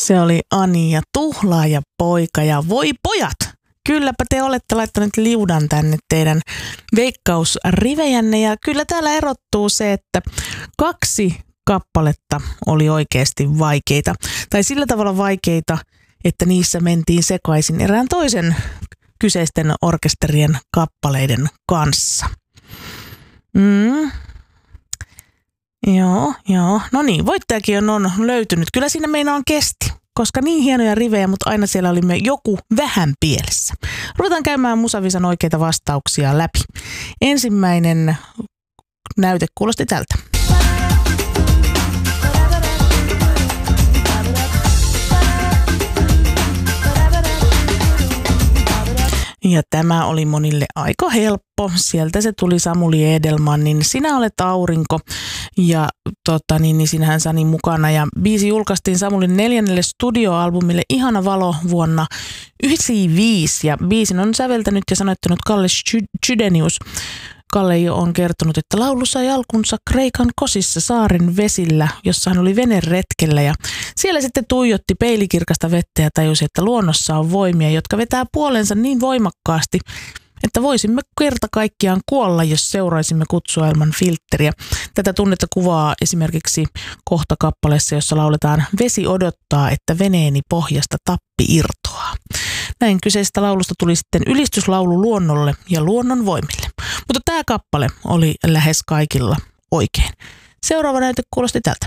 Se oli Ani ja Tuhlaaja poika ja voi pojat! Kylläpä te olette laittaneet liudan tänne teidän veikkausrivejänne ja kyllä täällä erottuu se, että 2 kappaletta oli oikeasti vaikeita. Tai sillä tavalla vaikeita, että niissä mentiin sekaisin erään toisen kyseisten orkesterien kappaleiden kanssa. Joo. No niin, voittajakin on löytynyt. Kyllä siinä meinaan kesti, koska niin hienoja rivejä, mutta aina siellä olimme joku vähän pielessä. Ruvetaan käymään Musavisan oikeita vastauksia läpi. Ensimmäinen näyte kuulosti tältä. Ja tämä oli monille aika helppo. Sieltä se tuli Samuli Edelmanin Sinä olet aurinko ja sinähän Sani mukana. Ja biisi julkaistiin Samulin 4. studioalbumille Ihana valo vuonna 1995 ja biisin on säveltänyt ja sanoittanut Kalle Chydenius. Kalle on kertonut, että laulu sai alkunsa Kreikan Kosissa saaren vesillä, jossa hän oli veneretkellä ja siellä sitten tuijotti peilikirkasta vettä ja tajusi, että luonnossa on voimia, jotka vetää puolensa niin voimakkaasti, että voisimme kerta kaikkiaan kuolla, jos seuraisimme kutsuelman filtteriä. Tätä tunnetta kuvaa esimerkiksi kohta kappaleessa, jossa lauletaan Vesi odottaa, että veneeni pohjasta tappi irtoaa. Näin kyseisestä laulusta tuli sitten ylistyslaulu luonnolle ja luonnon voimille. Mutta tämä kappale oli lähes kaikilla oikein. Seuraava näyte kuulosti tältä.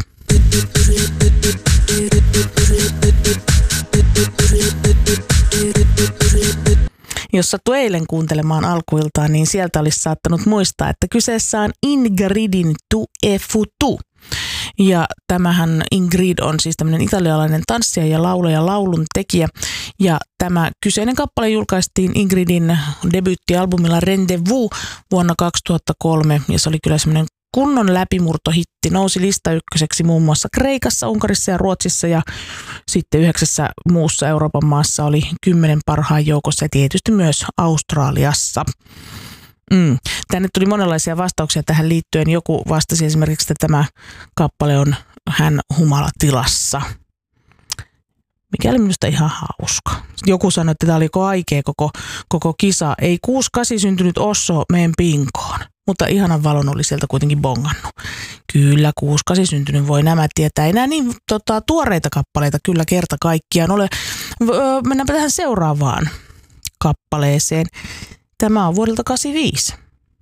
Jos sattui eilen kuuntelemaan alkuiltaan, niin sieltä olisi saattanut muistaa, että kyseessä on Ingridin Tu e futu. Ja tämähän Ingrid on siis tämmöinen italialainen tanssija ja laulaja, laulun tekijä. Ja tämä kyseinen kappale julkaistiin Ingridin debyyttialbumilla Rendezvous vuonna 2003. Ja se oli kyllä semmoinen kunnon läpimurtohitti. Nousi listaykköseksi muun muassa Kreikassa, Unkarissa ja Ruotsissa ja sitten 9 muussa Euroopan maassa oli 10 parhaan joukossa ja tietysti myös Australiassa. Tänne tuli monenlaisia vastauksia tähän liittyen. Joku vastasi esimerkiksi, että tämä kappale on hän humalatilassa, mikä oli minusta ihan hauska. Joku sanoi, että tämä oli aikea koko kisa. Ei 68 syntynyt Osso meen pinkoon, mutta ihanan valon oli sieltä kuitenkin bongannut. Kyllä 68 syntynyt voi nämä tietää. Ei nämä niin tuoreita kappaleita kyllä kerta kaikkiaan ole. Mennäänpä tähän seuraavaan kappaleeseen. Tämä on vuodelta 85.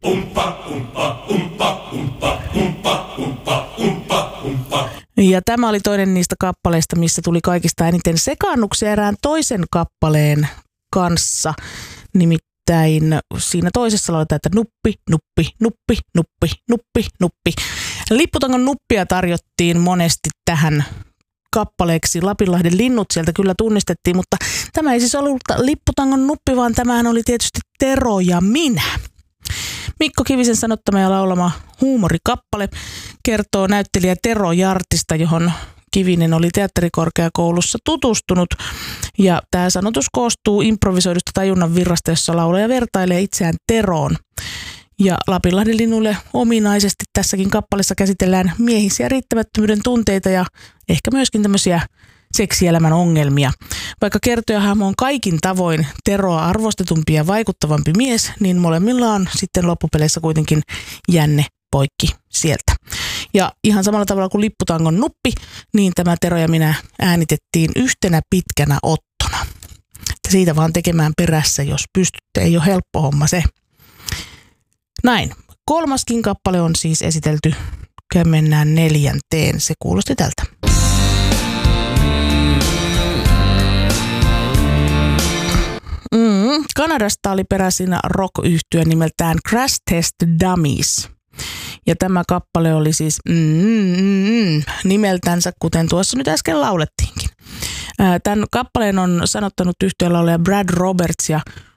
Ja tämä oli toinen niistä kappaleista, missä tuli kaikista eniten sekaannuksia erään toisen kappaleen kanssa. Nimittäin siinä toisessa lauletaan, että nuppi, nuppi, nuppi, nuppi, nuppi, nuppi. Lipputangon nuppia tarjottiin monesti tähän kappaleeksi. Lapinlahden linnut sieltä kyllä tunnistettiin, mutta tämä ei siis ollut lipputangon nuppi, vaan tämähän oli tietysti Tero ja minä. Mikko Kivisen sanottama ja laulama huumorikappale kertoo näyttelijä Tero Jartista, johon Kivinen oli teatterikorkeakoulussa tutustunut. Ja tämä sanotus koostuu improvisoidusta tajunnan virrasta, jossa laulaja vertailee itseään Teroon. Ja Lapinlahden linnuille ominaisesti tässäkin kappaleessa käsitellään miehisiä riittämättömyyden tunteita ja ehkä myöskin tämmöisiä seksielämän ongelmia. Vaikka kertojahahmo on kaikin tavoin Teroa arvostetumpi ja vaikuttavampi mies, niin molemmilla on sitten loppupeleissä kuitenkin jänne poikki sieltä. Ja ihan samalla tavalla kuin lipputangon nuppi, niin tämä Tero ja minä äänitettiin yhtenä pitkänä ottona. Siitä vaan tekemään perässä, jos pystytte. Ei ole helppo homma se. Näin. 3. kappale on siis esitelty. Mennään 4. Se kuulosti tältä. Kanadasta oli peräisin rock-yhtye nimeltään Crash Test Dummies. Ja tämä kappale oli siis nimeltänsä, kuten tuossa nyt äsken laulettiinkin. Tämän kappaleen on sanottanut yhtyeellä oleja Brad Roberts ja